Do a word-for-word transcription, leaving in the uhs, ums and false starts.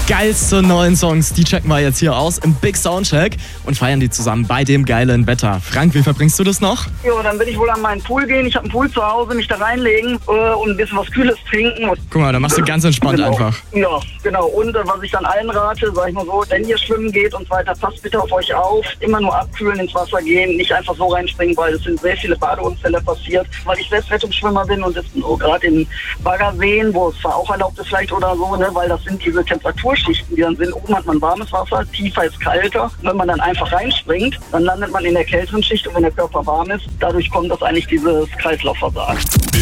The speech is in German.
geilsten neuen Songs, die checken wir jetzt hier aus im Big Soundcheck und feiern die zusammen bei dem geilen Wetter. Frank, wie verbringst du das noch? Ja, dann will ich wohl an meinen Pool gehen. Ich habe einen Pool zu Hause, mich da reinlegen äh, und ein bisschen was Kühles trinken. Guck mal, da machst du ganz entspannt genau. einfach. Ja, genau. Und äh, was ich dann allen rate, sag ich mal so, wenn ihr schwimmen geht und so weiter, passt bitte auf euch auf. Immer nur abkühlen, ins Wasser gehen, nicht einfach so reinspringen, weil es sind sehr viele Badeunfälle passiert. Weil ich selbst Rettungsschwimmer bin und es so, gerade in Baggerseen, wo es zwar auch erlaubt ist vielleicht oder so, ne, weil das sind diese Temperaturschichten, die dann sind. Oben hat man warmes Wasser, tiefer ist kalter. Und wenn man dann einfach reinspringt, dann landet man in der kälteren Schicht und wenn der Körper warm ist, dadurch kommt das eigentlich dieses Kreislaufversagen.